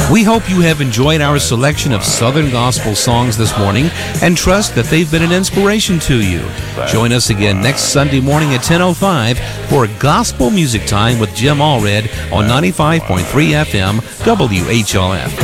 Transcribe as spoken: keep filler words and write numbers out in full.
We hope you have enjoyed our selection of Southern gospel songs this morning and trust that they've been an inspiration to you. Join us again next Sunday morning at ten oh five for Gospel Music Time with Jim Allred on ninety-five point three F M W H L F.